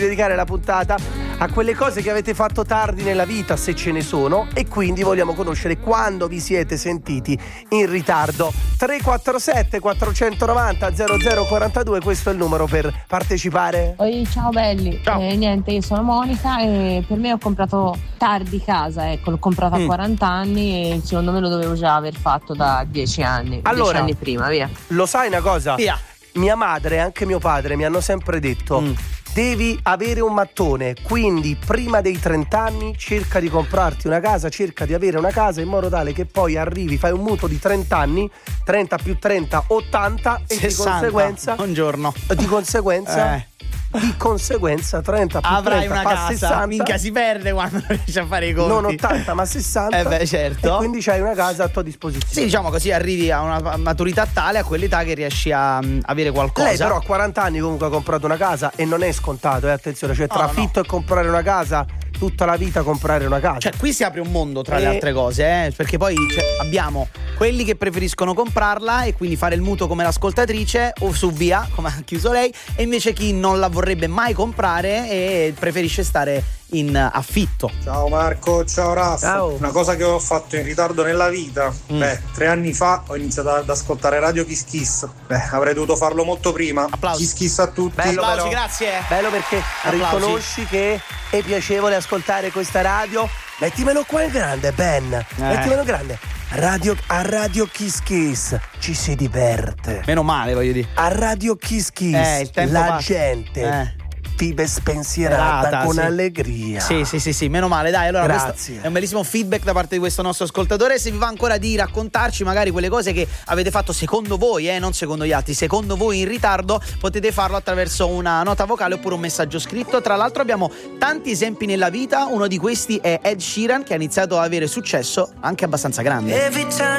dedicare la puntata a quelle cose che avete fatto tardi nella vita, se ce ne sono, e quindi vogliamo conoscere quando vi siete sentiti in ritardo. 347 490 0042, questo è il numero per partecipare. Oi, ciao belli. Ciao. Niente, io sono Monica e per me ho comprato tardi casa, ecco, l'ho comprata a 40 anni e secondo me lo dovevo già aver fatto da 10 anni. Allora, 10 anni prima, via. Lo sai una cosa? Via. Mia madre e anche mio padre mi hanno sempre detto: devi avere un mattone, quindi prima dei 30 anni cerca di comprarti una casa, cerca di avere una casa in modo tale che poi arrivi, fai un mutuo di 30 anni, 30 più 30, 80 e 60. di conseguenza Buongiorno. Di conseguenza 30 più avrai 30 una fa casa. 60. Minchia, si perde quando riesci a fare i conti. Non 80 ma 60. Beh, certo. E quindi c'hai una casa a tua disposizione. Sì, diciamo così arrivi a una maturità tale, a quell'età che riesci a avere qualcosa. Lei però a 40 anni comunque ha comprato una casa e non è scontato, attenzione, cioè tra affitto e comprare una casa, tutta la vita comprare una casa. Cioè qui si apre un mondo tra le altre cose, perché poi abbiamo quelli che preferiscono comprarla e quindi fare il mutuo come l'ascoltatrice o su via, come ha chiuso lei, e invece chi non la vorrebbe mai comprare e preferisce stare in affitto. Ciao Marco, ciao Raffa. Ciao. Una cosa che ho fatto in ritardo nella vita, 3 anni fa ho iniziato ad ascoltare Radio Kiss Kiss. Avrei dovuto farlo molto prima. Applausi. Kiss Kiss a tutti. Bello, Applausi, però. grazie. Bello perché Applausi. riconosci che è piacevole ascoltare questa radio. Mettimelo qua in grande, Ben. Mettimelo grande. A Radio Kiss Kiss ci si diverte. Meno male, voglio dire. A Radio Kiss Kiss il tempo la passa. gente vive spensierata Serata, con sì. allegria. Sì, meno male, dai. Allora, Grazie. questo è un bellissimo feedback da parte di questo nostro ascoltatore. Se vi va ancora di raccontarci magari quelle cose che avete fatto secondo voi, non secondo gli altri, secondo voi in ritardo, potete farlo attraverso una nota vocale oppure un messaggio scritto. Tra l'altro abbiamo tanti esempi nella vita, uno di questi è Ed Sheeran, che ha iniziato ad avere successo anche abbastanza grande.